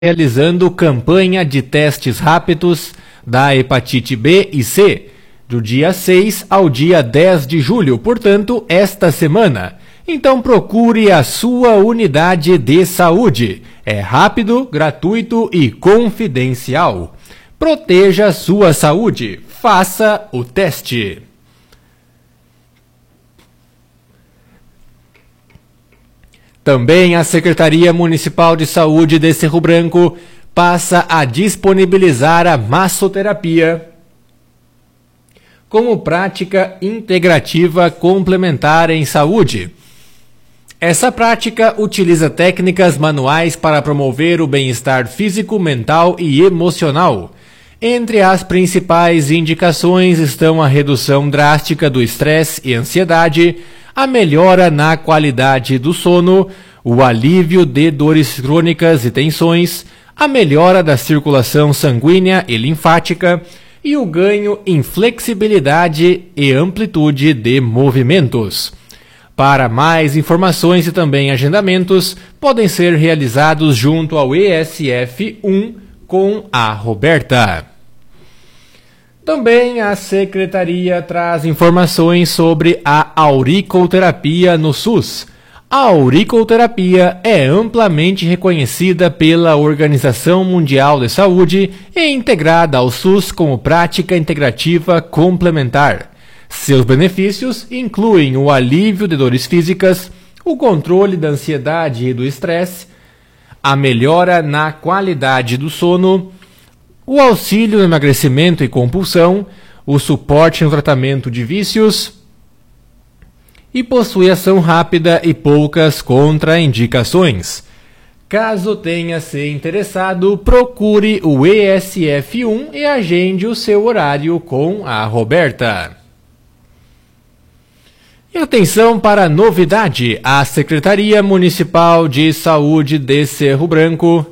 realizando campanha de testes rápidos da hepatite B e C, do dia 6 ao dia 10 de julho, portanto, esta semana. Então procure a sua unidade de saúde. É rápido, gratuito e confidencial. Proteja a sua saúde. Faça o teste. Também a Secretaria Municipal de Saúde de Cerro Branco passa a disponibilizar a massoterapia como prática integrativa complementar em saúde. Essa prática utiliza técnicas manuais para promover o bem-estar físico, mental e emocional. Entre as principais indicações estão a redução drástica do estresse e ansiedade, a melhora na qualidade do sono, o alívio de dores crônicas e tensões, a melhora da circulação sanguínea e linfática e o ganho em flexibilidade e amplitude de movimentos. Para mais informações e também agendamentos, podem ser realizados junto ao ESF 1 com a Roberta. Também a Secretaria traz informações sobre a auriculoterapia no SUS. A auriculoterapia é amplamente reconhecida pela Organização Mundial de Saúde e integrada ao SUS como prática integrativa complementar. Seus benefícios incluem o alívio de dores físicas, o controle da ansiedade e do estresse, a melhora na qualidade do sono, o auxílio no emagrecimento e compulsão, o suporte no tratamento de vícios e possui ação rápida e poucas contraindicações. Caso tenha se interessado, procure o ESF1 e agende o seu horário com a Roberta. E atenção para a novidade, a Secretaria Municipal de Saúde de Cerro Branco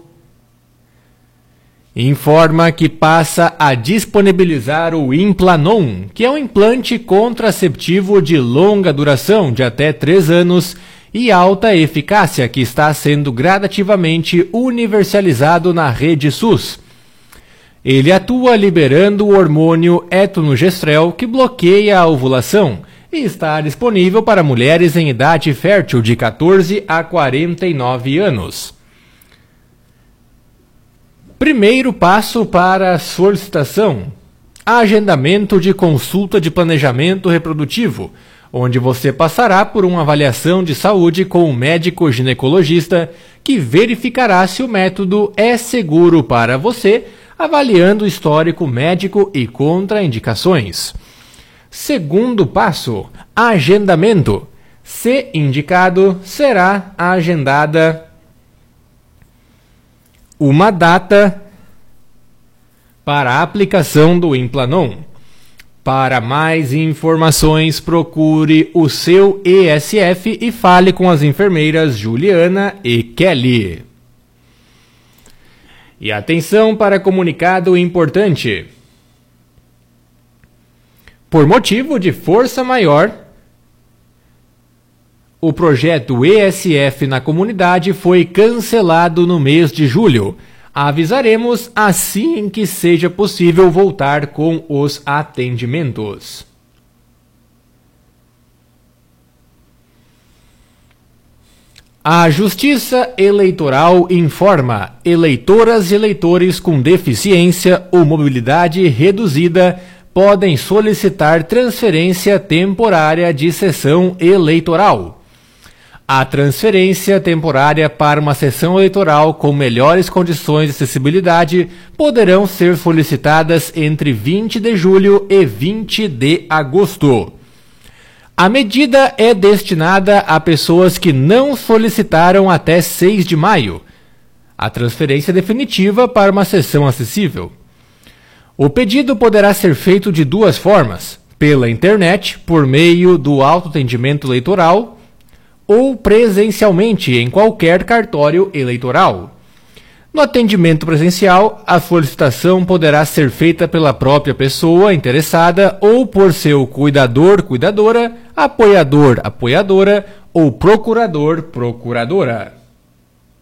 informa que passa a disponibilizar o Implanon, que é um implante contraceptivo de longa duração, de até 3 anos, e alta eficácia, que está sendo gradativamente universalizado na rede SUS. Ele atua liberando o hormônio etonogestrel, que bloqueia a ovulação, e está disponível para mulheres em idade fértil de 14 a 49 anos. Primeiro passo para a solicitação: agendamento de consulta de planejamento reprodutivo, onde você passará por uma avaliação de saúde com um médico ginecologista que verificará se o método é seguro para você, avaliando o histórico médico e contraindicações. Segundo passo: agendamento. Se indicado, será agendada uma data para a aplicação do Implanon. Para mais informações, procure o seu ESF e fale com as enfermeiras Juliana e Kelly. E atenção para comunicado importante. Por motivo de força maior, o projeto ESF na comunidade foi cancelado no mês de julho. Avisaremos assim que seja possível voltar com os atendimentos. A Justiça Eleitoral informa: eleitoras e eleitores com deficiência ou mobilidade reduzida podem solicitar transferência temporária de sessão eleitoral. A transferência temporária para uma sessão eleitoral com melhores condições de acessibilidade poderão ser solicitadas entre 20 de julho e 20 de agosto. A medida é destinada a pessoas que não solicitaram até 6 de maio a transferência definitiva para uma sessão acessível. O pedido poderá ser feito de 2 formas: pela internet, por meio do autoatendimento eleitoral, ou presencialmente em qualquer cartório eleitoral. No atendimento presencial, a solicitação poderá ser feita pela própria pessoa interessada ou por seu cuidador, cuidadora, apoiador, apoiadora ou procurador, procuradora.